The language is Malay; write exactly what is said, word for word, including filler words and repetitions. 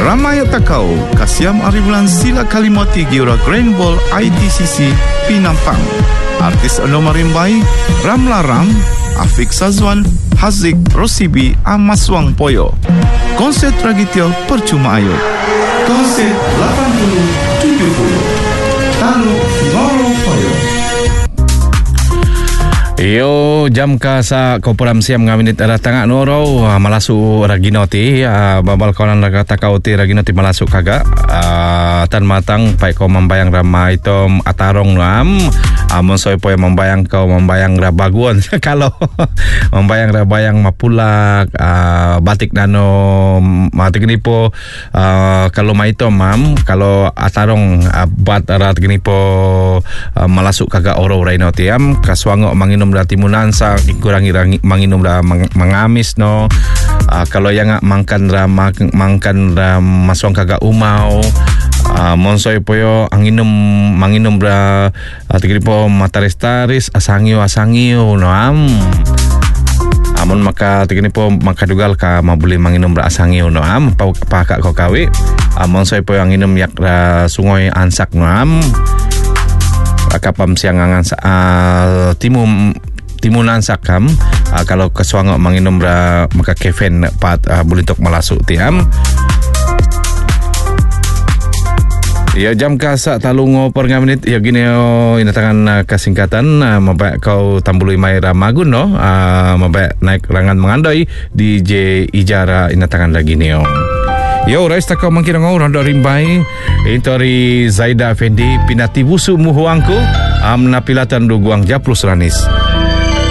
Ramai takau kasiam ari bulan sila kalimoti giura Grand Ball I T C C Pinampang. Artis alo marimbai Ramla Ram, Afik Sazwan, Hazik Rosibi Amaswang Poyo. Konser Tragitio percuma ayo. Konser lapan puluh tujuh puluh. Talu Ngoro Poyo. Yo jam ka sa koporam siam nga minit ada tangak noro uh, malasu raginoti uh, babal kawanan kata kauti raginoti malasu kaga uh, tan matang pai ko membayang ramai tom atarong ram amon soy poy membayang kau membayang rabaguan kalau membayang rabayang mapulak uh, batik nano matik ni po uh, kalau maito mam kalau atarong uh, bat rat gini po uh, malasu kaga oro rainoti am kaswango manginum da timunan sa kurangi manginum da mang, mangamis no uh, kalau yang mangkan ra mangkan ra maswang kaga umau uh, monsoy poyo anginum manginum da uh, tigripo mataris-taris asangio asangio no am amon maka tigini po makadugal ka mabuli manginum ra asangio no am pa, pa ka ko kawi amon soy poyo anginum yak ra sungoy ansak no am kapam siang angan uh, timum timunan sakam uh, kalau keswangok manginum ra maka kefen pat uh, bulitok malasuk tiam ya jam kasa talungo per menit ya gini oh, ini tangan uh, kesingkatan uh, mabak kau tambului mai ramagun no uh, mabak naik rangan mengandai D J Ijara ini tangan lagi ni oh. Yo, rais tak kau mangkira ngau rondo rimbai. Intori Zaida Fendi pinati busu muhuangku. Amna pilatan du guang japlus ranis.